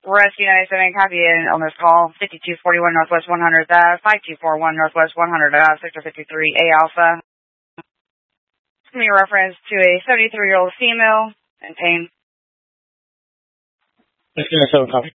Rescue 97, copy in on this call, 5241 Northwest 100th Ave, 5241 Northwest 100th Ave, Sector 53, A Alpha. It's going to be a reference to a 73-year-old female in pain. Rescue 97, copy.